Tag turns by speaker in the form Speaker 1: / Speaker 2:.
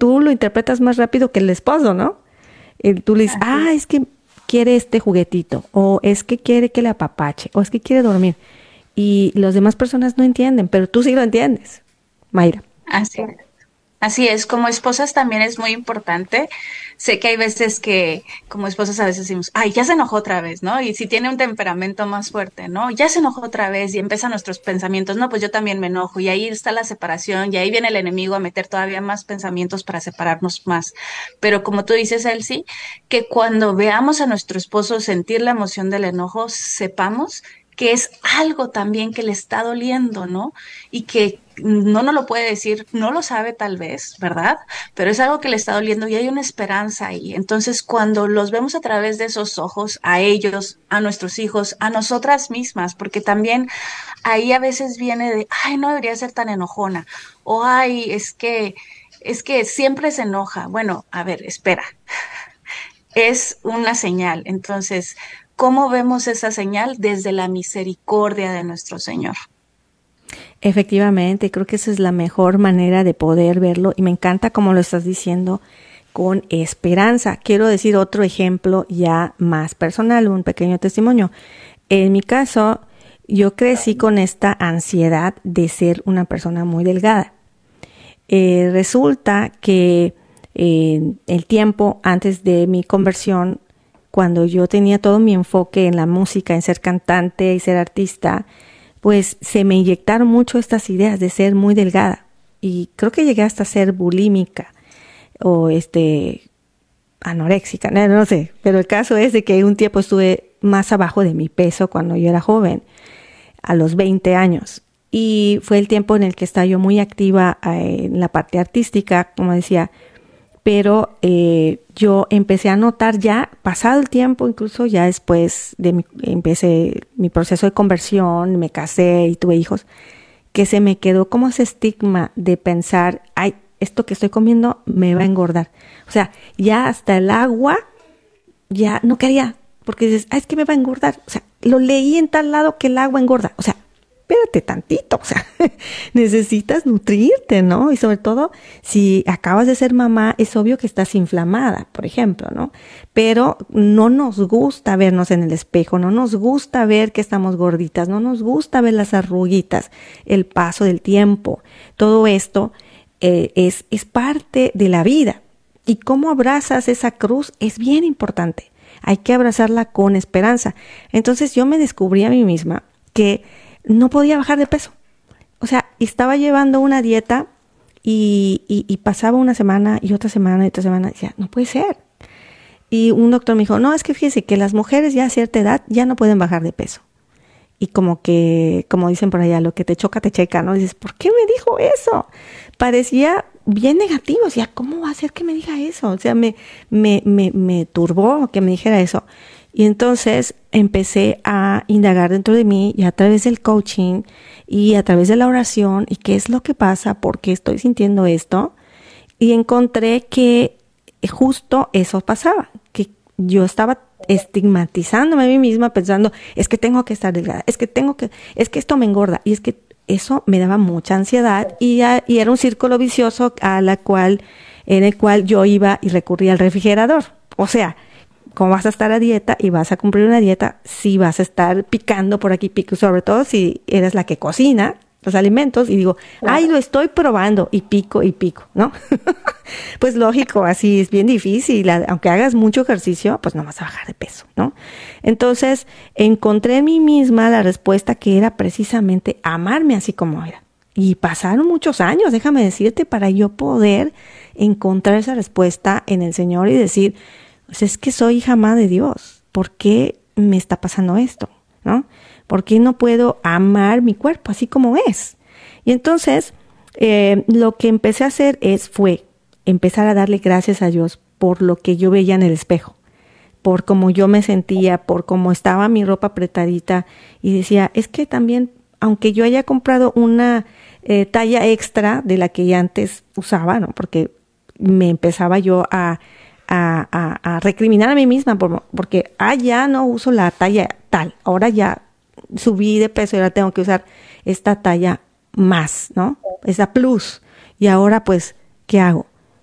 Speaker 1: tú lo interpretas más rápido que el esposo, ¿no? Tú le dices, es que quiere este juguetito, o es que quiere que le apapache, o es que quiere dormir. Y las demás personas no entienden, pero tú sí lo entiendes, Mayra.
Speaker 2: Así es. Así es, como esposas también es muy importante. Sé que hay veces que como esposas a veces decimos, ay, ya se enojó otra vez, ¿no? Y si tiene un temperamento más fuerte, ¿no? Ya se enojó otra vez y empiezan nuestros pensamientos, no, pues yo también me enojo y ahí está la separación y ahí viene el enemigo a meter todavía más pensamientos para separarnos más. Pero como tú dices, Elsie, que cuando veamos a nuestro esposo sentir la emoción del enojo, sepamos que es algo también que le está doliendo, ¿no? Y que no nos lo puede decir, no lo sabe tal vez, ¿verdad? Pero es algo que le está doliendo y hay una esperanza ahí. Entonces, cuando los vemos a través de esos ojos, a ellos, a nuestros hijos, a nosotras mismas, porque también ahí a veces viene de, ay, no debería ser tan enojona, o ay, es que siempre se enoja. Bueno, a ver, espera, es una señal. Entonces, ¿cómo vemos esa señal? Desde la misericordia de nuestro Señor.
Speaker 1: Efectivamente, creo que esa es la mejor manera de poder verlo y me encanta como lo estás diciendo con esperanza. Quiero decir otro ejemplo ya más personal, un pequeño testimonio. En mi caso, yo crecí con esta ansiedad de ser una persona muy delgada. Resulta que el tiempo antes de mi conversión, cuando yo tenía todo mi enfoque en la música, en ser cantante y ser artista, pues se me inyectaron mucho estas ideas de ser muy delgada. Y creo que llegué hasta ser bulímica o anoréxica, no sé. Pero el caso es de que un tiempo estuve más abajo de mi peso cuando yo era joven, a los 20 años. Y fue el tiempo en el que estaba yo muy activa en la parte artística, como decía, pero yo empecé a notar ya, pasado el tiempo, incluso ya después de empecé mi proceso de conversión, me casé y tuve hijos, que se me quedó como ese estigma de pensar, ay, esto que estoy comiendo me va a engordar. O sea, ya hasta el agua ya no quería, porque dices, es que me va a engordar. O sea, lo leí en tal lado que el agua engorda. O sea, espérate tantito, o sea, necesitas nutrirte, ¿no? Y sobre todo, si acabas de ser mamá, es obvio que estás inflamada, por ejemplo, ¿no? Pero no nos gusta vernos en el espejo, no nos gusta ver que estamos gorditas, no nos gusta ver las arruguitas, el paso del tiempo. Todo esto es parte de la vida. Y cómo abrazas esa cruz es bien importante. Hay que abrazarla con esperanza. Entonces yo me descubrí a mí misma que no podía bajar de peso. O sea, estaba llevando una dieta y pasaba una semana y otra semana y otra semana. Y decía, no puede ser. Y un doctor me dijo, no, es que fíjese que las mujeres ya a cierta edad ya no pueden bajar de peso. Y como que, como dicen por allá, lo que te choca, te checa, ¿no? Y dices, ¿por qué me dijo eso? Parecía bien negativo. O sea, ¿cómo va a ser que me diga eso? O sea, me turbó que me dijera eso. Y entonces empecé a indagar dentro de mí y a través del coaching y a través de la oración y qué es lo que pasa, por qué estoy sintiendo esto. Y encontré que justo eso pasaba, que yo estaba estigmatizándome a mí misma pensando, es que tengo que estar delgada, es que esto me engorda. Y es que eso me daba mucha ansiedad y era un círculo vicioso en el cual yo iba y recurría al refrigerador. O sea, ¿cómo vas a estar a dieta y vas a cumplir una dieta si vas a estar picando por aquí, pico, sobre todo si eres la que cocina los alimentos y digo, ay, lo estoy probando y pico, ¿no? Pues lógico, así es bien difícil, aunque hagas mucho ejercicio, pues no vas a bajar de peso, ¿no? Entonces, encontré en mí misma la respuesta que era precisamente amarme así como era. Y pasaron muchos años, déjame decirte, para yo poder encontrar esa respuesta en el Señor y decir, pues es que soy hija amada de Dios. ¿Por qué me está pasando esto? ¿No? ¿Por qué no puedo amar mi cuerpo así como es? Y entonces, lo que empecé a hacer fue empezar a darle gracias a Dios por lo que yo veía en el espejo, por cómo yo me sentía, por cómo estaba mi ropa apretadita. Y decía, es que también, aunque yo haya comprado una talla extra de la que ya antes usaba, ¿no? Porque me empezaba yo a recriminar a mí misma porque ya no uso la talla tal, ahora ya subí de peso y ahora tengo que usar esta talla más, ¿no? Esa plus. Y ahora pues, ¿qué hago?